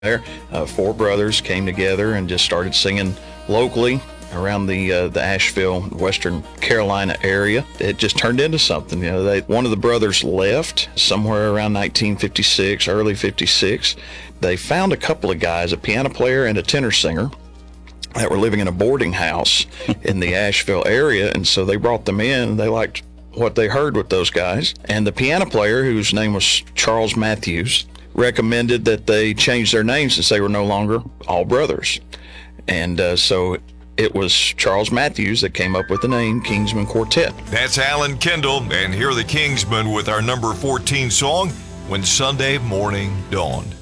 there. Four brothers came together and just started singing locally around the Asheville, Western Carolina area. It just turned into something. One of the brothers left somewhere around 1956, early 56. They found a couple of guys, a piano player and a tenor singer, that were living in a boarding house in the Asheville area, and so they brought them in. They liked what they heard with those guys, and the piano player, whose name was Charles Matthews, recommended that they change their names since they were no longer all brothers. And so it was Charles Matthews that came up with the name Kingsmen Quartet. That's Alan Kendall, and here are the Kingsmen with our number 14 song, When Sunday Morning Dawned.